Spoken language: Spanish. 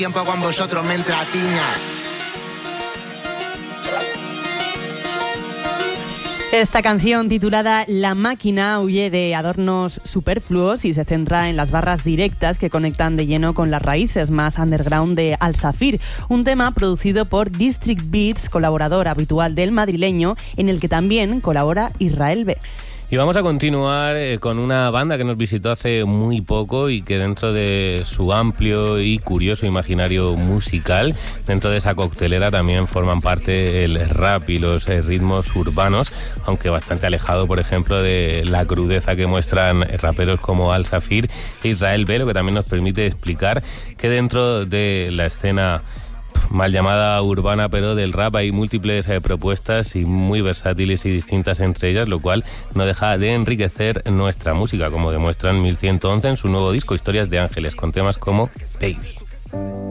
tiempo con vosotros me entretiña. Esta canción, titulada La Máquina, huye de adornos superfluos y se centra en las barras directas que conectan de lleno con las raíces más underground de Al Safir, un tema producido por District Beats, colaborador habitual del madrileño, en el que también colabora Israel B. Y vamos a continuar con una banda que nos visitó hace muy poco y que dentro de su amplio y curioso imaginario musical, dentro de esa coctelera también forman parte el rap y los ritmos urbanos, aunque bastante alejado, por ejemplo, de la crudeza que muestran raperos como Al Safir e Israel B, lo que también nos permite explicar que dentro de la escena mal llamada urbana, pero del rap hay múltiples propuestas y muy versátiles y distintas entre ellas, lo cual no deja de enriquecer nuestra música, como demuestran 1111 en su nuevo disco Historias de Ángeles, con temas como Baby.